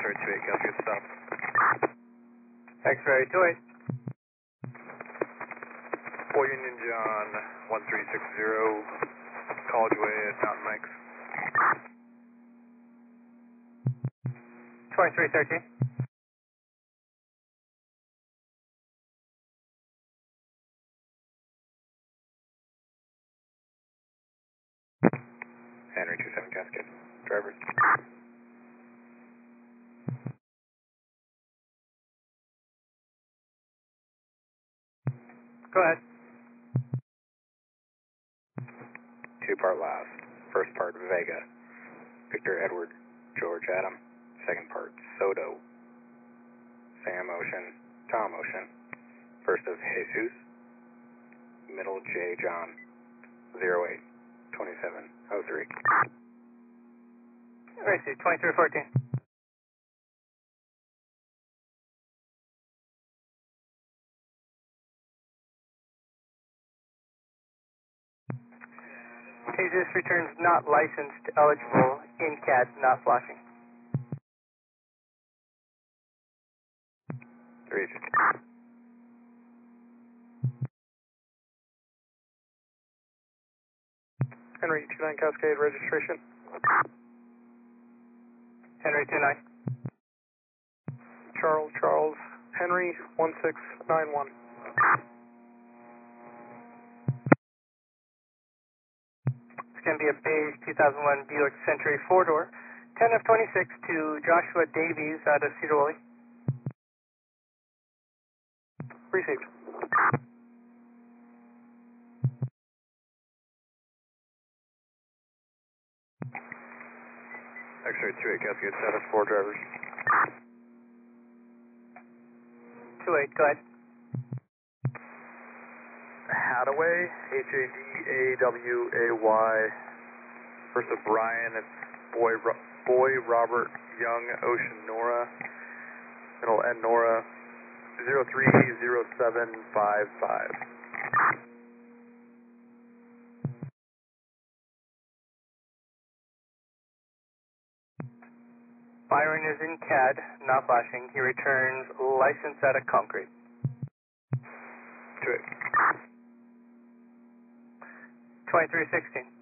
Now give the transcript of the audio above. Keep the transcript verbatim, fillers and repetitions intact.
X-ray two eight, Cascade stop. X-ray two eight. four Union John, one three six zero, College Way at Mountain Lakes. twenty-three thirteen. Henry two seven Cascade. Drivers. Go ahead. Two part last. First part Vega, Victor Edward, George Adam. Second part Soto, Sam Ocean, Tom Ocean. First of Jesus. Middle J John, zero eight twenty-seven oh three. Racing twenty-three fourteen. Jesus returns not licensed, eligible, in C A D, not flashing. Region. Henry two nine Cascade registration. Henry two nine. Charles Charles Henry one six nine one. It's going to be a beige two thousand one Buick Century four-door, ten F twenty-six to Joshua Davies out of Cedar Woolley. Received. X-ray two eight Cascade status, four drivers. two eight, go ahead. Hadaway, H A D A W A Y. First of Brian, it's Boy, Ro Boy Robert Young, Ocean Nora. Middle N Nora, zero three zero seven five five. Byron is in C A D, not flashing. He returns license out of Concrete. two eight. twenty-three sixteen.